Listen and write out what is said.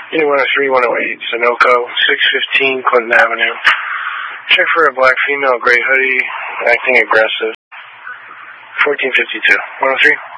Unit 103, 108, Sunoco, 615 Clinton Avenue. Check for a black female, gray hoodie, acting aggressive. 1452. 103?